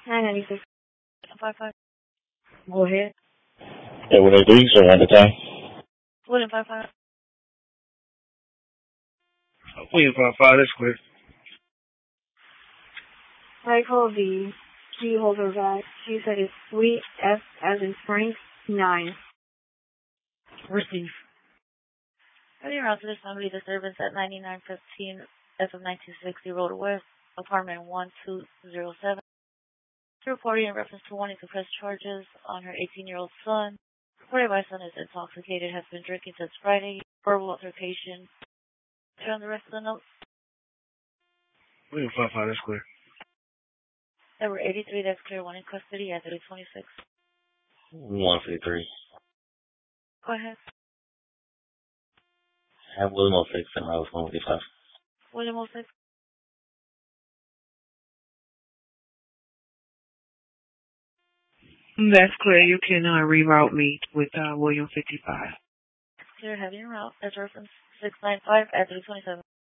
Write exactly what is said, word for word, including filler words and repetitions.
nine ninety-six five five. Go ahead. Yeah, what I do, so one at a time. William five five. William five five, that's clear. Michael V. G holder back. She said it's sweet F as in Frank nine. Receive. Ready around to this family disturbance at ninety-nine fifteen F of nineteen sixty Road West, apartment one two zero seven. Reporting in reference to wanting to press charges on her eighteen-year-old son. Reported my son is intoxicated, has been drinking since Friday. Verbal altercation. Turn on the rest of the notes. William five five, that's clear. Number eighty-three, that's clear. One in custody at three twenty-six. one fifty-three. Go ahead. Have William oh six and I was one fifty-five. William oh six. That's clear. You can uh, reroute me with uh, William fifty-five. Clear, heavy en route. That's reference six nine five at three twenty-seven.